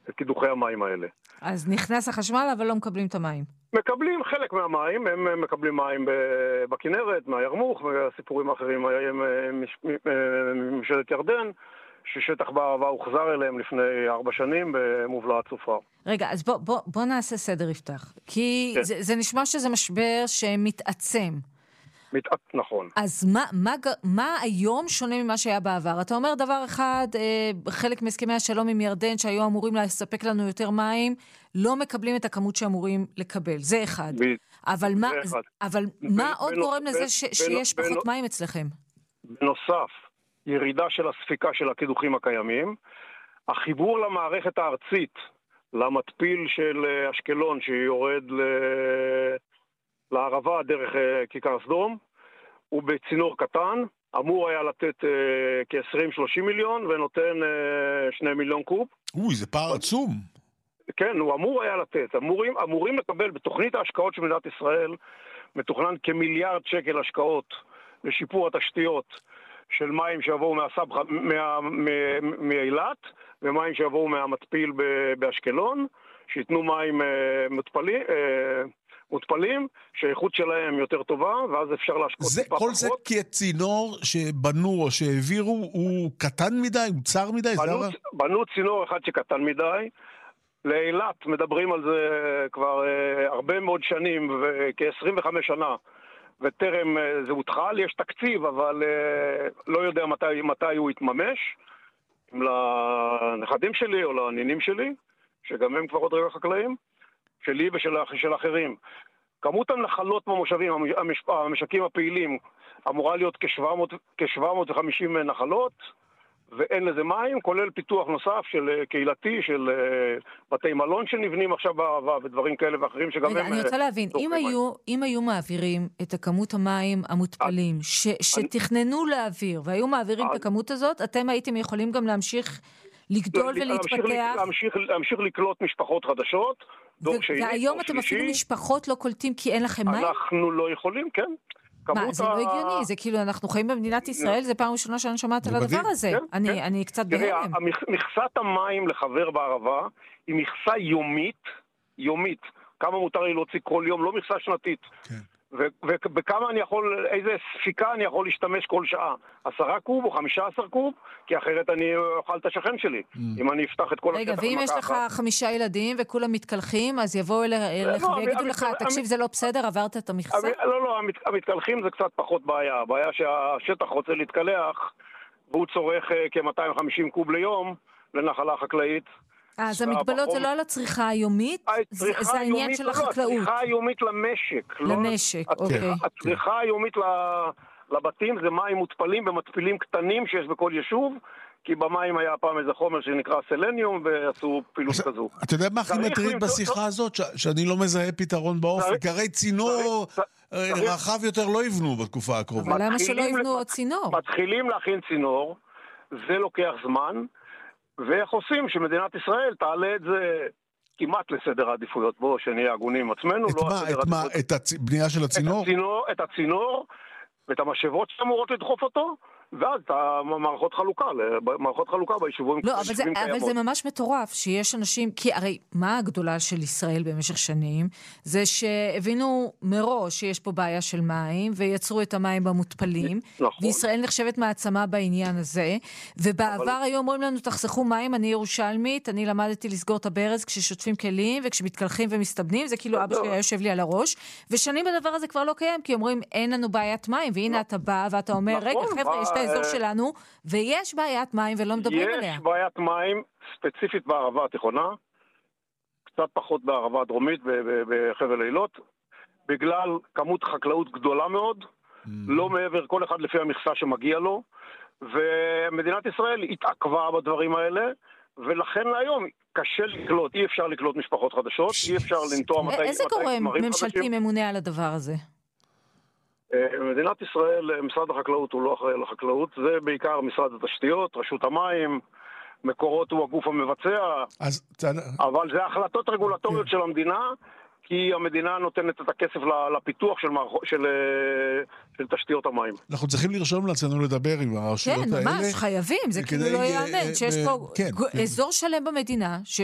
קידוחי המים האלה. אז נכנס החשמל, אבל לא מקבלים את המים. מקבלים חלק מהמים, הם מקבלים מים בכנרת, מהירמוך, והסיפורים האחרים ממשלת ירדן, ששטח בערבה הוחזר אליהם לפני 4 שנים במובלעת צופר. רגע, אז בוא נעשה סדר יפתח. כי כן. זה נשמע שזה משבר שמתעצם. נכון. אז מה היום שונה ממה שהיה בעבר? אתה אומר דבר אחד, חלק מהסכמי השלום עם ירדן שהיו אמורים לספק לנו יותר מים, לא מקבלים את הכמות שאמורים לקבל. זה אחד. אבל מה עוד גורם לזה שיש פחות מים אצלכם? בנוסף, ירידה של הספיקה של הקידוחים הקיימים, החיבור למערכת הארצית, למטפיל של אשקלון שיורד לערבה דרך כיכר סדום, הוא בצינור קטן, אמור היה לתת כ-20-30 מיליון ונותן 2 מיליון קוב. זה פער עצום. כן, הוא אמור היה לתת. אמורים לקבל בתוכנית ההשקעות של מדינת ישראל, מתוכנן כמיליארד שקל השקעות לשיפור התשתיות של מים שיבואו מאילת, ומים שיבואו מהמטפיל באשקלון, שיתנו מים מותפלים, שהאיכות שלהם יותר טובה, ואז אפשר להשקות טיפה פחות. כל זה כי הצינור שבנו או שהעבירו הוא קטן מדי, הוא צר מדי? בנו צינור אחד שקטן מדי, לאילת מדברים על זה כבר הרבה מאוד שנים, וכ-25 שנה, וטרם זה הותחל, יש תקציב, אבל לא יודע מתי הוא יתממש, לנכדים שלי או לנינים שלי, שגם הם כבר עוד רגע חקלאים, שלי ושל אחרים. כמות הנחלות במושבים, המשקים הפעילים, אמורה להיות כ-750 נחלות, ואין לזה מים, כולל פיתוח נוסף של קהילתי, של בתי מלון שנבנים עכשיו בערבה, ודברים כאלה ואחרים שגם הם... אני רוצה להבין, אם היו מעבירים את הכמות המים המותפלים, שתכננו להעביר, והיו מעבירים את הכמות הזאת, אתם הייתם יכולים גם להמשיך לגדול ולהתפתח? להמשיך לקלוט משפחות חדשות, והיום אתם אפילו משפחות לא קולטים כי אין לכם מים? אנחנו לא יכולים, כן. מה, זה לא הגיוני, זה כאילו אנחנו חיים במדינת ישראל, זה פעם ראשונה שאני שומעת על הדבר הזה. אני קצת בהלם. מכסת המים לחבר בערבה היא מכסה יומית. כמה מותר לי להוציא כל יום, לא מכסה שנתית. וכמה אני יכול, איזה ספיקה אני יכול להשתמש כל שעה. 10 קוב או 15 קוב, כי אחרת אני אוכל את השכן שלי. אם אני אפתח את כל השטח. רגע, ואם יש לך 5 ילדים וכולם מתקלחים, אז יבואו אליך ויגידו לך, תקשיב, זה לא בסדר, עברת את המכסה? לא, המתקלחים זה קצת פחות בעיה. הבעיה שהשטח רוצה להתקלח, והוא צורך כ-250 קוב ליום לנחלה חקלאית. אז המגבלות זה לא על הצריכה היומית, זה העניין של החקלאות. הצריכה היומית למשק. למשק, אוקיי. הצריכה היומית לבתים זה מים מותפלים במטפילים קטנים שיש בכל יישוב, כי במים היה פעם איזה חומר שנקרא סלניום, ועשו פעילות כזו. אתה יודע מה הכי מטריד בשיחה הזאת? שאני לא מזהה פתרון באופק. הרי צינור רחב יותר לא יבנו בתקופה הקרובה. אבל למה שלא יבנו עוד צינור? מתחילים להכין צינור, זה לוקח זמן, ואיך עושים שמדינת ישראל תעלה את זה כמעט לסדר העדיפויות. בואו שנהיה הגונים עם עצמנו. את מה? את הבנייה של הצינור? את הצינור, ואת המשאבות שאמורות לדחוף אותו, ואז את מערכות חלוקה ביישובים. לא, אבל זה ממש מטורף שיש אנשים, כי הרי מה הגדולה של ישראל במשך שנים? זה שהבינו מראש שיש פה בעיה של מים, ויצרו את המים במותפלים, וישראל נחשבת מעצמה בעניין הזה, ובעבר היו אומרים לנו, תחסכו מים, אני ירושלמית, אני למדתי לסגור את הברז כששוטפים כלים, וכשמתקלחים ומסתבנים, זה כאילו אבא שלי היה יושב לי על הראש, ושנים הדבר הזה כבר לא קיים, כי אומרים, אין לנו בעיית מים, והנה אתה בא ואתה אומר, רגע, חבר'ה, יש את האזור שלנו, ויש בעיית מים ולא מדברים עליה. יש בעיית מים ספציפית בערבה התיכונה, קצת פחות בערבה הדרומית בחבל אילות, בגלל כמות חקלאות גדולה מאוד, לא מעבר כל אחד לפי המכסה שמגיע לו, ומדינת ישראל התעכבה בדברים האלה, ולכן היום קשה לקלוט, אי אפשר לקלוט משפחות חדשות, אי אפשר לנטוע מתי... איזה גורם ממשלתי ממונה על הדבר הזה? מדינת ישראל, משרד החקלאות הוא לא אחראי על החקלאות, זה בעיקר משרד התשתיות, רשות המים, מקורות הוא הגוף המבצע, אבל זה החלטות רגולטוריות של המדינה, כי המדינה נותנת את הכסף לפיתוח של תשתיות המים. אנחנו צריכים לרשום לעצמנו לדבר עם הרשויות האלה. כן, ממש, חייבים, זה כאילו לא יאמן, שיש פה אזור שלם במדינה,